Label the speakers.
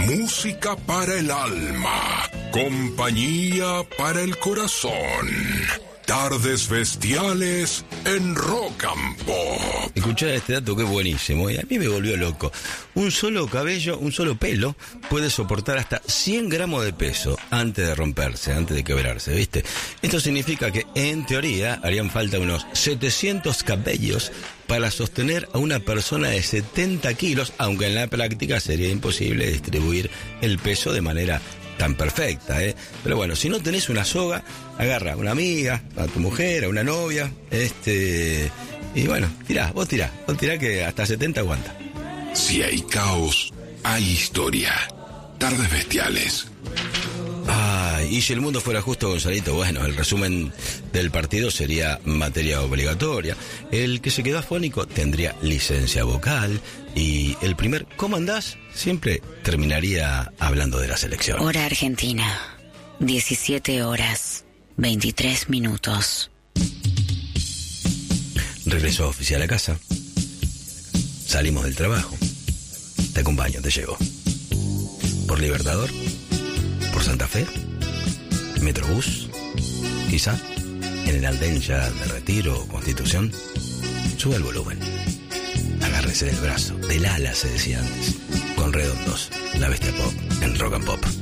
Speaker 1: música para el alma, compañía para el corazón. Tardes bestiales en Rock and Pop.
Speaker 2: Escuchá este dato que es buenísimo y a mí me volvió loco. Un solo cabello, un solo pelo puede soportar hasta 100 gramos de peso antes de romperse, antes de quebrarse, ¿viste? Esto significa que, en teoría, harían falta unos 700 cabellos para sostener a una persona de 70 kilos, aunque en la práctica sería imposible distribuir el peso de manera tan perfecta, ¿eh? Pero bueno, si no tenés una soga, agarra a una amiga, a tu mujer, a una novia, y bueno, vos tirá que hasta 70 aguanta.
Speaker 1: Si hay caos, hay historia. Tardes bestiales.
Speaker 2: Y si el mundo fuera justo, Gonzalito, bueno, el resumen del partido sería materia obligatoria. El que se quedó afónico tendría licencia vocal. Y el primer ¿cómo andás? Siempre terminaría hablando de la selección.
Speaker 3: Hora Argentina, 17 horas, 23 minutos.
Speaker 2: Regreso oficial a casa. Salimos del trabajo. Te acompaño, te llevo. Por Libertador, por Santa Fe, Metrobús, quizá en el andén ya de Retiro o Constitución. Sube el volumen. Agárrese del brazo, del ala se decía antes. Con Redondos, la bestia pop en Rock and Pop.